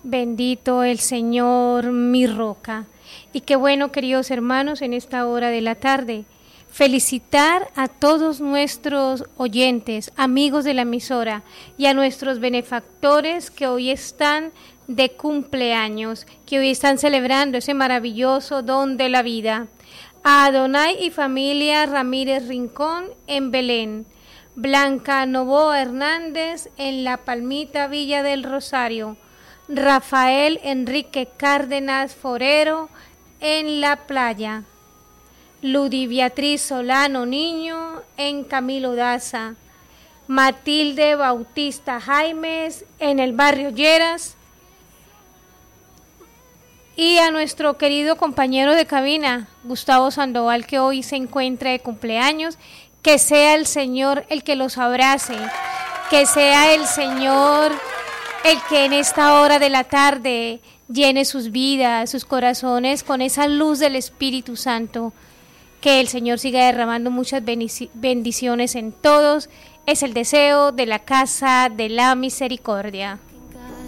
Bendito el Señor, mi roca. Y qué bueno, queridos hermanos, en esta hora de la tarde, felicitar a todos nuestros oyentes, amigos de la emisora, y a nuestros benefactores que hoy están de cumpleaños, que hoy están celebrando ese maravilloso don de la vida. A Adonai y familia Ramírez Rincón en Belén, Blanca Novoa Hernández en La Palmita, Villa del Rosario, Rafael Enrique Cárdenas Forero en La Playa, Ludi Beatriz Solano Niño en Camilo Daza, Matilde Bautista Jaimes en el barrio Lleras, y a nuestro querido compañero de cabina, Gustavo Sandoval, que hoy se encuentra de cumpleaños. Que sea el Señor el que los abrace, que sea el Señor el que en esta hora de la tarde llene sus vidas, sus corazones con esa luz del Espíritu Santo. Que el Señor siga derramando muchas bendiciones en todos. Es el deseo de la Casa de la Misericordia.